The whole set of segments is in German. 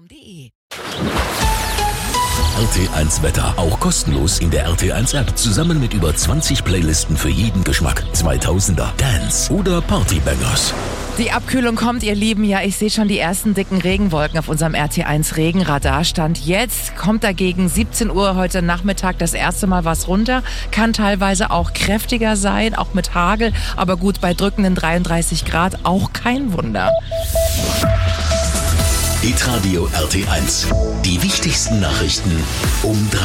rp1.de. RT1 Wetter, auch kostenlos in der RT1 App, zusammen mit über 20 Playlisten für jeden Geschmack. 2000er, Dance oder Partybangers. Die Abkühlung kommt, ihr Lieben. Ja, ich sehe schon die ersten dicken Regenwolken auf unserem RT1 Regenradarstand. Jetzt kommt dagegen 17 Uhr heute Nachmittag das erste Mal was runter. Kann teilweise auch kräftiger sein, auch mit Hagel. Aber gut, bei drückenden 33 Grad auch kein Wunder. Hitradio RT1. Die wichtigsten Nachrichten um 3.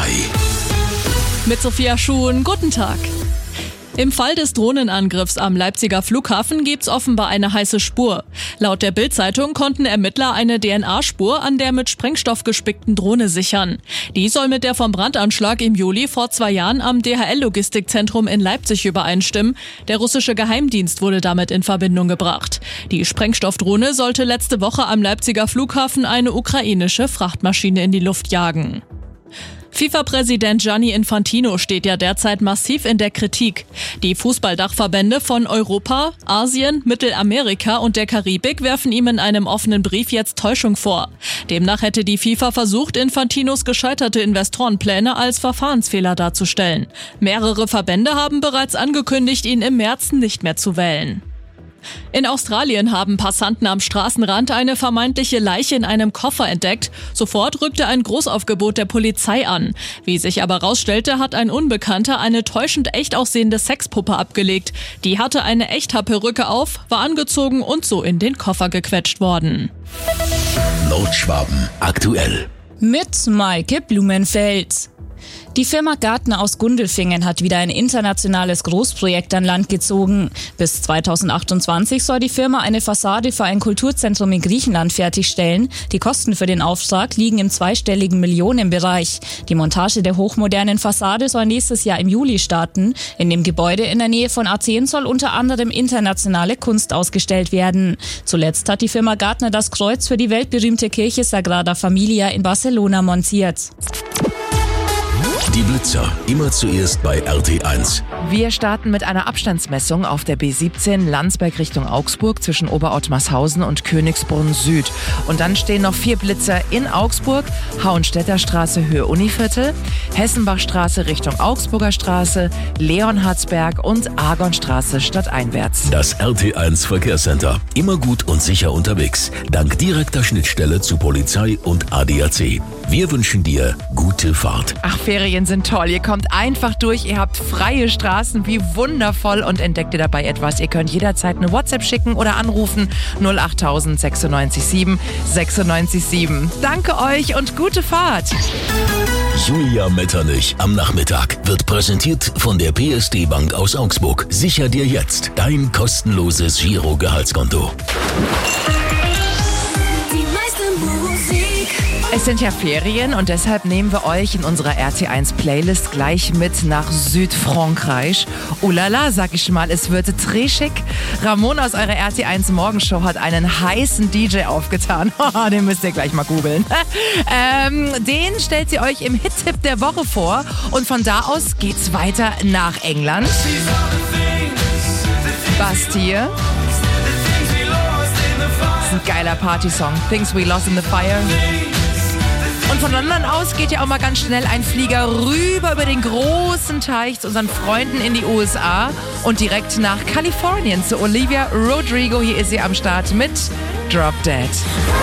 Mit Sophia Schuhn, guten Tag. Im Fall des Drohnenangriffs am Leipziger Flughafen gibt's offenbar eine heiße Spur. Laut der Bild-Zeitung konnten Ermittler eine DNA-Spur an der mit Sprengstoff gespickten Drohne sichern. Die soll mit der vom Brandanschlag im Juli vor 2 Jahren am DHL-Logistikzentrum in Leipzig übereinstimmen. Der russische Geheimdienst wurde damit in Verbindung gebracht. Die Sprengstoffdrohne sollte letzte Woche am Leipziger Flughafen eine ukrainische Frachtmaschine in die Luft jagen. FIFA-Präsident Gianni Infantino steht ja derzeit massiv in der Kritik. Die Fußballdachverbände von Europa, Asien, Mittelamerika und der Karibik werfen ihm in einem offenen Brief jetzt Täuschung vor. Demnach hätte die FIFA versucht, Infantinos gescheiterte Investorenpläne als Verfahrensfehler darzustellen. Mehrere Verbände haben bereits angekündigt, ihn im März nicht mehr zu wählen. In Australien haben Passanten am Straßenrand eine vermeintliche Leiche in einem Koffer entdeckt. Sofort rückte ein Großaufgebot der Polizei an. Wie sich aber rausstellte, hat ein Unbekannter eine täuschend echt aussehende Sexpuppe abgelegt. Die hatte eine Echthaarperücke auf, war angezogen und so in den Koffer gequetscht worden. Nordschwaben aktuell. Mit Maike Blumenfeld. Die Firma Gartner aus Gundelfingen hat wieder ein internationales Großprojekt an Land gezogen. Bis 2028 soll die Firma eine Fassade für ein Kulturzentrum in Griechenland fertigstellen. Die Kosten für den Auftrag liegen im zweistelligen Millionenbereich. Die Montage der hochmodernen Fassade soll nächstes Jahr im Juli starten. In dem Gebäude in der Nähe von Athen soll unter anderem internationale Kunst ausgestellt werden. Zuletzt hat die Firma Gartner das Kreuz für die weltberühmte Kirche Sagrada Familia in Barcelona montiert. Die Blitzer, immer zuerst bei RT1. Wir starten mit einer Abstandsmessung auf der B17 Landsberg Richtung Augsburg zwischen Oberottmarshausen und Königsbrunn Süd. Und dann stehen noch 4 Blitzer in Augsburg, Hauenstädter Straße Höhe Univiertel, Hessenbachstraße Richtung Augsburger Straße, Leonhardsberg und Argonstraße stadteinwärts. Das RT1 Verkehrscenter, immer gut und sicher unterwegs, dank direkter Schnittstelle zu Polizei und ADAC. Wir wünschen dir gute Fahrt. Ach, Ferien sind toll. Ihr kommt einfach durch, ihr habt freie Straßen, wie wundervoll, und entdeckt ihr dabei etwas. Ihr könnt jederzeit eine WhatsApp schicken oder anrufen 08000 96 7 96 7. Danke euch und gute Fahrt. Julia Metternich am Nachmittag wird präsentiert von der PSD Bank aus Augsburg. Sicher dir jetzt dein kostenloses Giro-Gehaltskonto. Es sind ja Ferien und deshalb nehmen wir euch in unserer RT1-Playlist gleich mit nach Südfrankreich. Oh la la, sag ich mal, es wird très chic. Ramon aus eurer RT1-Morgenshow hat einen heißen DJ aufgetan. Den müsst ihr gleich mal googeln. Den stellt sie euch im Hit-Tipp der Woche vor und von da aus geht's weiter nach England. Bastille. Das ist ein geiler Partysong. Things We Lost in the Fire. Und von London aus geht ja auch mal ganz schnell ein Flieger rüber über den großen Teich zu unseren Freunden in die USA und direkt nach Kalifornien zu Olivia Rodrigo. Hier ist sie am Start mit Drop Dead.